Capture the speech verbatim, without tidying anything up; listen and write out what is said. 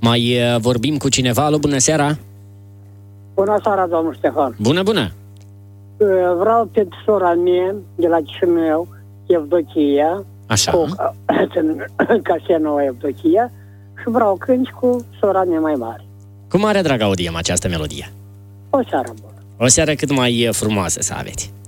Mai uh, vorbim cu cineva? Alo, bună seara! Bună seara, domnul Ștefan. Bună, bună! Vreau pentru sora mea de la Chișinău, Evdochia. Așa. Cu Casenova Evdochia. Și vreau cânti cu sora mea mai mare. Cu mare drag audiem această melodie. O seară bună. O seară cât mai frumoasă să aveți.